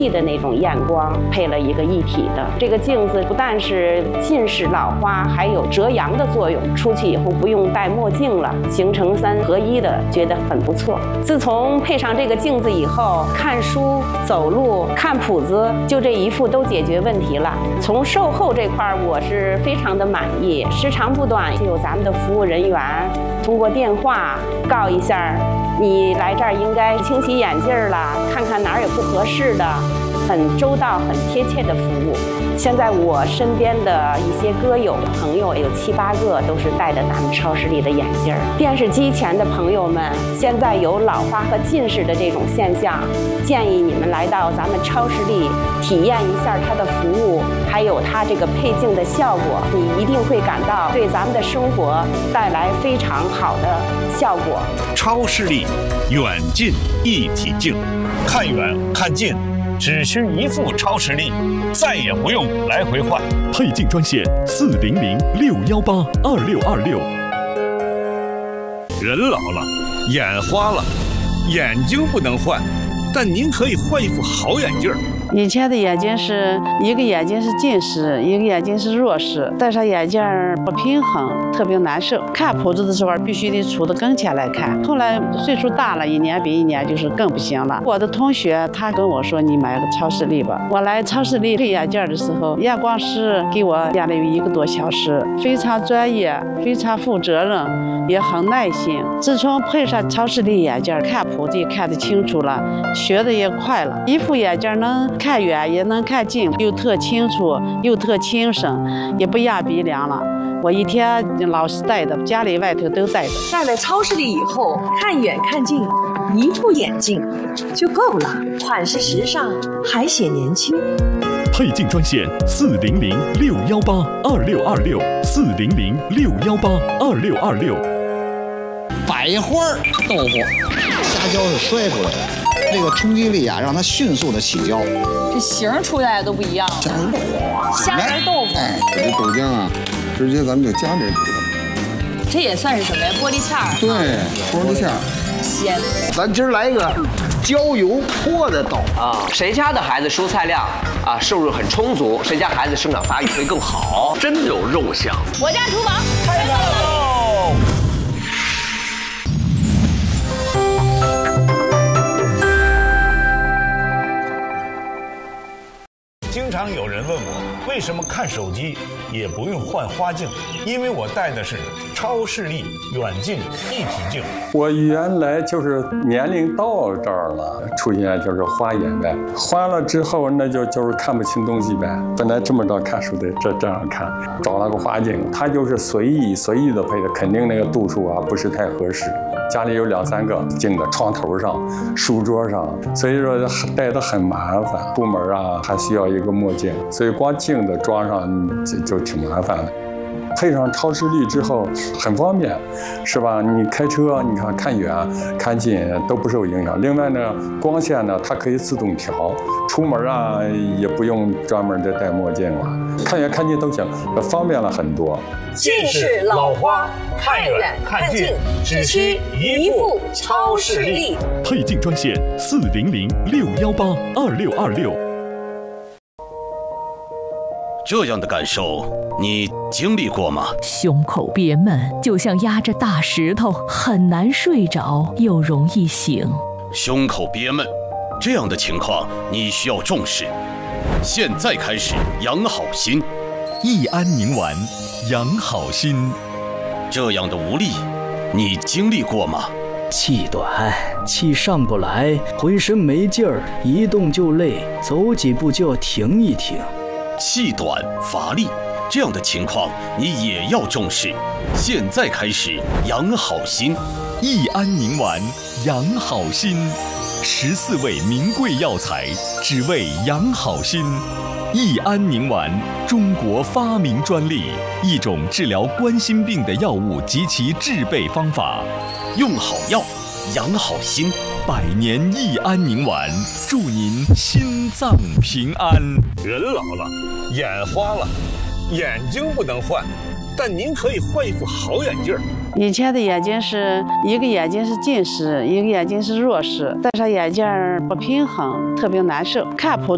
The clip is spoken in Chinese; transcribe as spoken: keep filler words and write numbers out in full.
的那种验光，配了一个一体的。这个镜子不但是近视老花，还有遮阳的作用。出去以后不用戴墨镜了，形成三合一的，觉得很不错。自从配上这个镜子以后，看书、走路、看谱子，就这一副都解决问题了。从售后这块，我是非常的满意。时长不短，就有咱们的服务人员通过电话告一下，你来这儿应该清洗眼镜了，看看哪儿有不合适的。很周到、很贴切的服务。现在我身边的一些歌友朋友有七八个都是戴着咱们超视力的眼镜儿。电视机前的朋友们，现在有老花和近视的这种现象，建议你们来到咱们超视力体验一下它的服务，还有它这个配镜的效果，你一定会感到对咱们的生活带来非常好的效果。 超视力远近一体镜，看远看近。只需一副超视力，再也不用来回换。 配镜专线四零零六幺八二六二六。 人老了，眼花了，眼睛不能换，但您可以换一副好眼镜。 以前的眼睛是一个眼睛是近视，一个眼睛是弱视，戴上眼镜不平衡，特别难受。看谱子的时候必须得杵到跟前来看。后来岁数大了，一年比一年就是更不行了。我的同学他跟我说：“你买个超视力吧。”我来超视力配眼镜的时候，验光师给我验了有一个多小时，非常专业，非常负责任，也很耐心。自从配上超视力眼镜，看谱子也看得清楚了，学的也快了。一副眼镜能看远也能看近，又特清楚又特轻声，也不压鼻梁了。我一天老是戴的，家里外头都戴的。 戴了超视力以后，看远看近，一副眼镜就够了，款式时尚，还显年轻。 配镜专线四零零六幺八二六二六，四零零六幺八二六二六。 百花豆腐，虾胶是摔出来的。这个冲击力啊，让它迅速的起胶， 这形出来的都不一样。 虾仁豆腐， 虾仁豆腐， 哎，这豆浆啊，直接咱们就加这里头。 这也算是什么呀？玻璃馅儿。 对，玻璃馅儿。 鲜。 咱今儿来一个焦油泼的豆啊，谁家的孩子蔬菜量啊摄入很充足，谁家孩子生长发育会更好， 真有肉香。 我家厨房开饭喽！经常有人问我，为什么看手机也不用换花镜？因为我戴的是超视力远近一体镜。 我原来就是年龄到这儿了，出现就是花眼呗，花了之后那就就是看不清东西呗。本来这么着看书得这这样看，找了个花镜，它就是随意随意的配的，肯定那个度数啊不是太合适。家里有两三个镜子，床头上、书桌上，所以说戴得很麻烦。出门啊还需要一个墨镜，所以光镜子装上就就挺麻烦的。配上超视力之后很方便，是吧？你开车，你看看远看近都不受影响。另外呢，光线呢它可以自动调，出门啊也不用专门的戴墨镜了，看远看近都行，方便了很多。 近视老花，看远看近，只需一副超视力。 配镜专线四零零六幺八二六二六。 这样的感受你经历过吗？ 胸口憋闷，就像压着大石头，很难睡着，又容易醒。 胸口憋闷，这样的情况你需要重视。现在开始养好心， 益安宁丸，养好心。 这样的无力，你经历过吗？ 气短，气上不来，浑身没劲儿，一动就累，走几步就要停一停。 气短乏力，这样的情况你也要重视。现在开始养好心， 益安宁丸，养好心。十四味名贵药材，只为养好心。益安宁丸，中国发明专利，一种治疗冠心病的药物及其制备方法。 用好药，养好心。 百年益安宁丸，祝您心脏平安。 人老了，眼花了，眼睛不能换，但您可以换一副好眼镜。 以前的眼睛是一个眼睛是近视，一个眼睛是弱视，戴上眼镜不平衡，特别难受。看谱